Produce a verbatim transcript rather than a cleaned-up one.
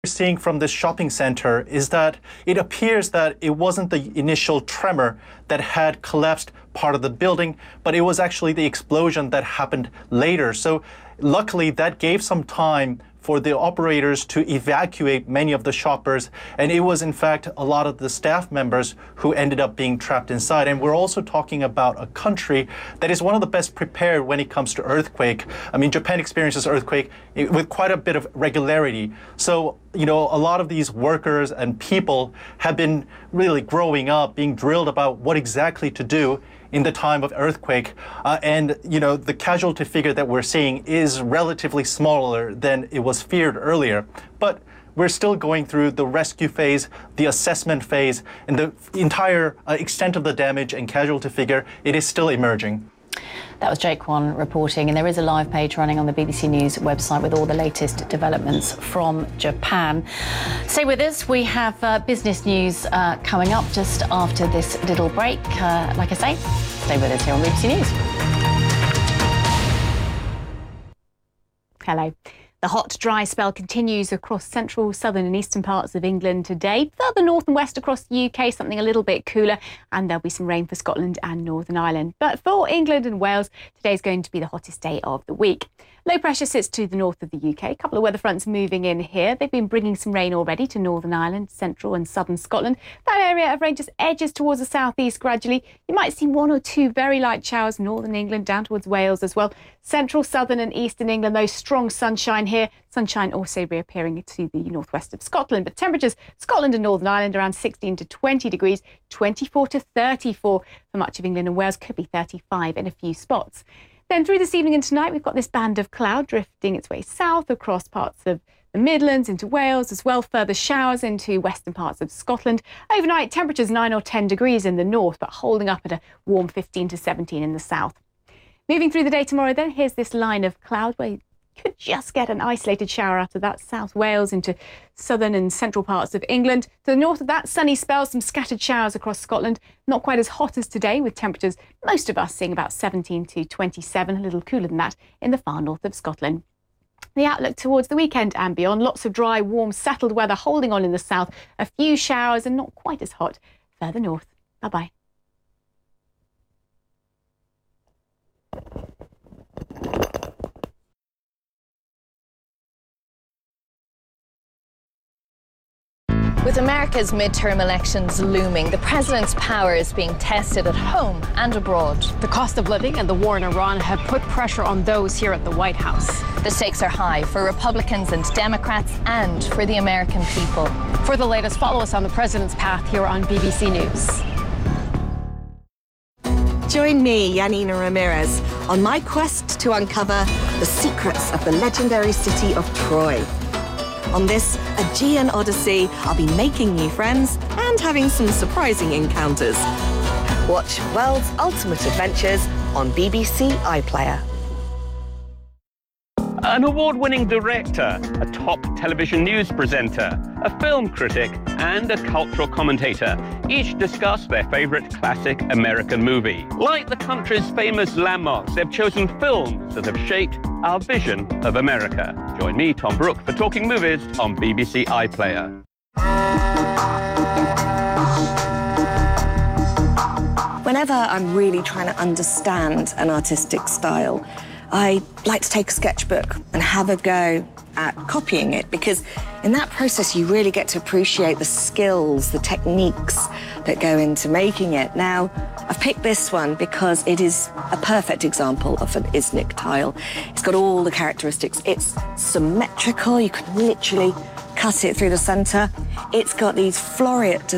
Seeing from this shopping center is that it appears that it wasn't the initial tremor that had collapsed part of the building, but it was actually the explosion that happened later. So luckily that gave some time for the operators to evacuate many of the shoppers, and it was in fact a lot of the staff members who ended up being trapped inside. And we're also talking about a country that is one of the best prepared when it comes to earthquake. I mean, Japan experiences earthquake with quite a bit of regularity. So, you know, a lot of these workers and people have been really growing up, being drilled about what exactly to do in the time of earthquake. Uh, and, you know, the casualty figure that we're seeing is relatively smaller than it was feared earlier. But we're still going through the rescue phase, the assessment phase, and the entire uh, extent of the damage and casualty figure, it is still emerging. That was Jake Kwon reporting, and there is a live page running on the B B C News website with all the latest developments from Japan. Stay with us. We have uh, business news uh, coming up just after this little break. Uh, like I say, stay with us here on B B C News. Hello. The hot, dry spell continues across central, southern and eastern parts of England today. Further north and west across the U K, something a little bit cooler, and there'll be some rain for Scotland and Northern Ireland. But for England and Wales, today's going to be the hottest day of the week. Low pressure sits to the north of the U K. A couple of weather fronts moving in here. They've been bringing some rain already to Northern Ireland, central and southern Scotland. That area of rain just edges towards the southeast gradually. You might see one or two very light showers, northern England down towards Wales as well. Central, southern and eastern England, those strong sunshine here. Sunshine also reappearing to the northwest of Scotland. But temperatures, Scotland and Northern Ireland around sixteen to twenty degrees, twenty-four to thirty-four for much of England, and Wales could be thirty-five in a few spots. Then through this evening and tonight, we've got this band of cloud drifting its way south across parts of the Midlands into Wales, as well further showers into western parts of Scotland. Overnight, temperatures nine or ten degrees in the north, but holding up at a warm fifteen to seventeen in the south. Moving through the day tomorrow then, here's this line of cloud where you could just get an isolated shower after that. South Wales into southern and central parts of England. To the north of that, sunny spells, some scattered showers across Scotland. Not quite as hot as today, with temperatures, most of us seeing about seventeen to twenty-seven, a little cooler than that in the far north of Scotland. The outlook towards the weekend and beyond, lots of dry, warm, settled weather holding on in the south. A few showers and not quite as hot further north. Bye-bye. With America's midterm elections looming, the president's power is being tested at home and abroad. The cost of living and the war in Iran have put pressure on those here at the White House. The stakes are high for Republicans and Democrats and for the American people. For the latest, follow us on the president's path here on B B C News. Join me, Yanina Ramirez, on my quest to uncover the secrets of the legendary city of Troy. On this Aegean Odyssey, I'll be making new friends and having some surprising encounters. Watch World's Ultimate Adventures on B B C iPlayer. An award-winning director, a top television news presenter, a film critic, and a cultural commentator each discuss their favorite classic American movie. Like the country's famous landmarks, they've chosen films that have shaped our vision of America. Join me, Tom Brooke, for Talking Movies on B B C iPlayer. Whenever I'm really trying to understand an artistic style, I like to take a sketchbook and have a go at copying it, because in that process you really get to appreciate the skills, the techniques that go into making it. Now, I've picked this one because it is a perfect example of an Iznik tile. It's got all the characteristics. It's symmetrical, you can literally cut it through the center. It's got these floret